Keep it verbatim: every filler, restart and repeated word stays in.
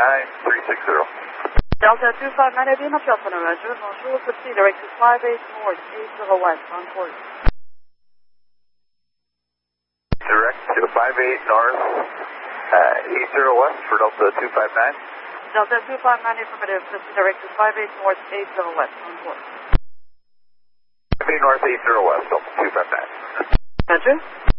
nine three six zero. Delta two five nine, be much up on a measure. Bonjour, proceed direct to five eight north, eight zero west, on course. Direct to five eight north, uh, eight zero west for Delta two five nine. Delta two five nine, affirmative, proceed direct to five eight north, eight zero west, on course. five eight north, eight zero west, Delta two five nine. Roger.